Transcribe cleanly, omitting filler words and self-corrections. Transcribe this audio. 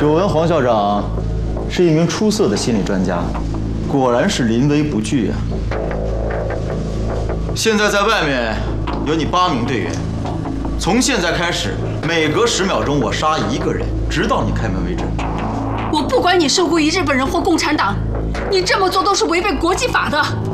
久闻黄校长是一名出色的心理专家，果然是临危不惧啊！现在在外面有你8名队员，从现在开始，每隔10秒钟我杀1个人，直到你开门为止。 我不管你受雇于日本人或共产党，你这么做都是违背国际法的。